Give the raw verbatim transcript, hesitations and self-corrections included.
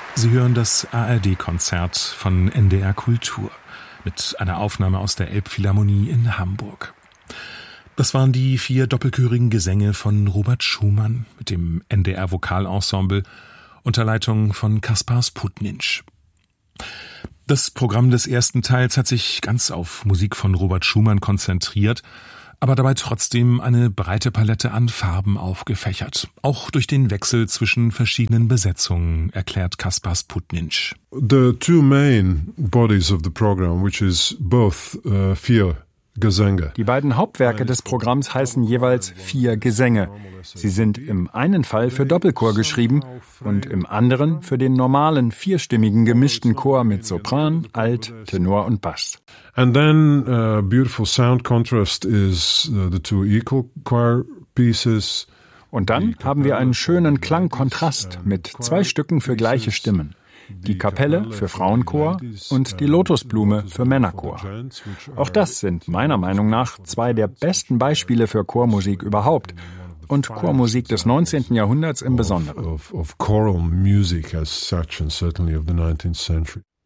Sie hören das A R D-Konzert von N D R Kultur mit einer Aufnahme aus der Elbphilharmonie in Hamburg. Das waren die vier doppelchörigen Gesänge von Robert Schumann mit dem N D R-Vokalensemble unter Leitung von Kaspar Sputnitsch. Das Programm des ersten Teils hat sich ganz auf Musik von Robert Schumann konzentriert, aber dabei trotzdem eine breite Palette an Farben aufgefächert, auch durch den Wechsel zwischen verschiedenen Besetzungen, erklärt Kaspar Sputnitsch. The two main bodies of the program, which is both uh, vier Gesänge. Die beiden Hauptwerke des Programms heißen jeweils Vier Gesänge. Sie sind im einen Fall für Doppelchor geschrieben und im anderen für den normalen vierstimmigen gemischten Chor mit Sopran, Alt, Tenor und Bass. And then uh, beautiful sound contrast is uh, the two equal choir pieces. Und dann haben wir einen schönen Klangkontrast mit zwei Stücken für gleiche Stimmen. Die Kapelle für Frauenchor und die Lotusblume für Männerchor. Auch das sind meiner Meinung nach zwei der besten Beispiele für Chormusik überhaupt und Chormusik des neunzehnten Jahrhunderts im Besonderen. Of, of choral music as such and certainly of the nineteenth century.